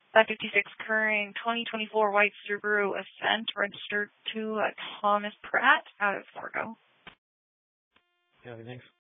556 current 2024 white Subaru Ascent registered to Thomas Pratt out of Fargo. Yeah, thanks.